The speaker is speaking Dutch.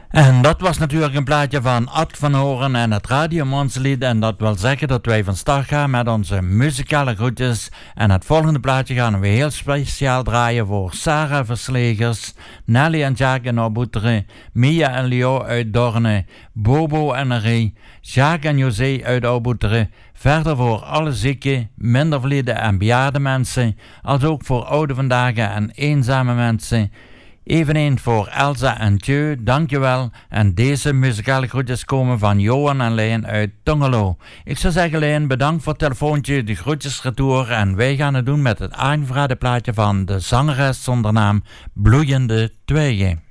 En dat was natuurlijk een plaatje van Ad van Horen en het Radio Monsterlied. En dat wil zeggen dat wij van start gaan met onze muzikale groetjes. En het volgende plaatje gaan we heel speciaal draaien voor Sarah Verslegers, Nelly en Jacques in Oudboeteren, Mia en Leo uit Dorne, Bobo en Marie, Jacques en José uit Oudboeteren. Verder voor alle zieke, mindervalide en bejaarde mensen, als ook voor oude vandaag en eenzame mensen. Eveneens voor Elsa en Tjeu, dankjewel. En deze muzikale groetjes komen van Johan en Leen uit Tongelo. Ik zou zeggen, Leen, bedankt voor het telefoontje, de groetjes retour. En wij gaan het doen met het aangevraagde plaatje van de zangeres zonder naam Bloeiende Twijgen.